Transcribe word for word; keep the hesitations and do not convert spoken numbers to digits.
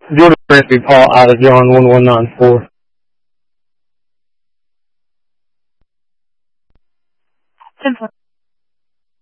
Jordan Grimsby, Paul, out of John one one nine four. ten four.